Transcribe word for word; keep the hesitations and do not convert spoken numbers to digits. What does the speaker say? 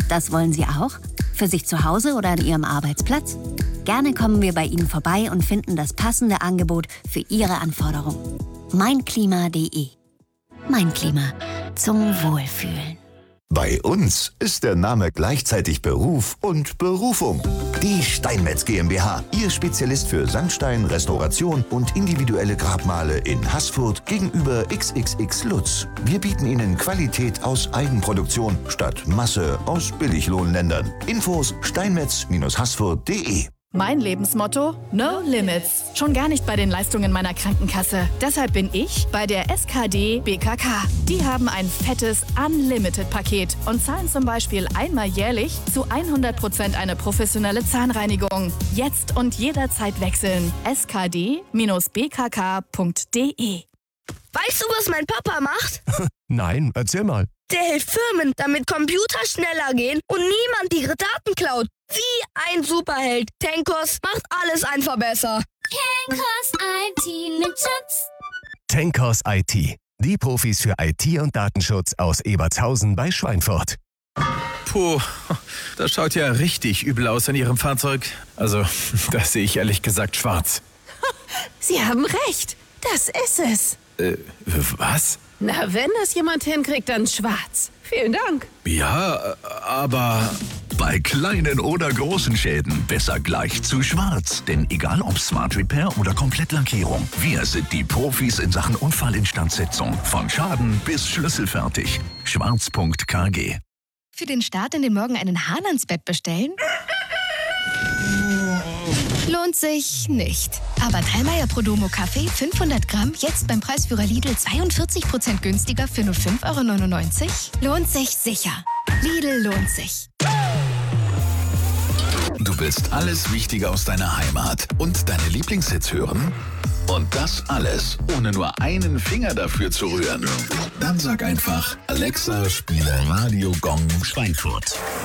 Das wollen Sie auch? Für sich zu Hause oder an Ihrem Arbeitsplatz? Gerne kommen wir bei Ihnen vorbei und finden das passende Angebot für Ihre Anforderungen. meinklima punkt de. Mein Klima. Zum Wohlfühlen. Bei uns ist der Name gleichzeitig Beruf und Berufung. Die Steinmetz GmbH, Ihr Spezialist für Sandstein, Restauration und individuelle Grabmale in Haßfurt gegenüber X X X Lutz. Wir bieten Ihnen Qualität aus Eigenproduktion statt Masse aus Billiglohnländern. Infos steinmetz Haßfurt punkt de. Mein Lebensmotto? No Limits. Schon gar nicht bei den Leistungen meiner Krankenkasse. Deshalb bin ich bei der S K D B K K. Die haben ein fettes Unlimited-Paket und zahlen zum Beispiel einmal jährlich zu hundert Prozent eine professionelle Zahnreinigung. Jetzt und jederzeit wechseln. S K D B K K punkt de. Weißt du, was mein Papa macht? Nein, erzähl mal. Der hilft Firmen, damit Computer schneller gehen und niemand ihre Daten klaut. Wie ein Superheld. Tenkos macht alles einfach besser. Tenkos I T mit Chips. Tenkos I T. Die Profis für I T und Datenschutz aus Ebertshausen bei Schweinfurt. Puh, das schaut ja richtig übel aus an Ihrem Fahrzeug. Also, das sehe ich ehrlich gesagt schwarz. Sie haben recht. Das ist es. Äh, was? Na, wenn das jemand hinkriegt, dann schwarz. Vielen Dank. Ja, aber... Bei kleinen oder großen Schäden besser gleich zu schwarz. Denn egal ob Smart Repair oder Komplettlackierung, wir sind die Profis in Sachen Unfallinstandsetzung. Von Schaden bis schlüsselfertig. schwarz punkt k g. Für den Start in den Morgen einen Hahn ans Bett bestellen? Lohnt sich nicht. Aber Dallmayr Prodomo Kaffee fünfhundert Gramm jetzt beim Preisführer Lidl zweiundvierzig Prozent günstiger für nur fünf Euro neunundneunzig? Lohnt sich sicher. Lidl lohnt sich. Du willst alles Wichtige aus deiner Heimat und deine Lieblingshits hören? Und das alles, ohne nur einen Finger dafür zu rühren? Dann sag einfach, Alexa, spiele Radio Gong Schweinfurt.